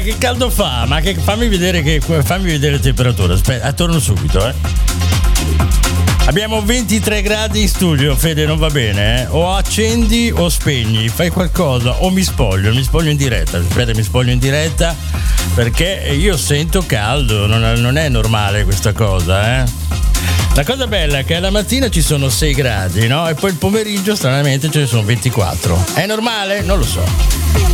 Che caldo fa? Ma fammi vedere la temperatura. Aspetta, torno subito, Abbiamo 23 gradi in studio, Fede, non va bene, O accendi o spegni, fai qualcosa, o mi spoglio in diretta. Aspetta, mi spoglio in diretta perché io sento caldo, non è normale questa cosa, La cosa bella è che alla mattina ci sono 6 gradi, no? E poi il pomeriggio stranamente ce ne sono 24. È normale? Non lo so.